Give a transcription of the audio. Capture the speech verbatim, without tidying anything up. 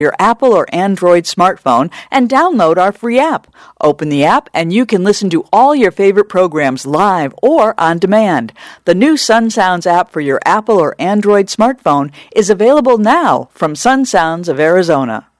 your Apple or Android smartphone and download our free app. Open the app and you can listen to all your favorite programs live or on demand. The new Sun Sounds app for your Apple or Android smartphone is available now from Sun Sounds of Arizona.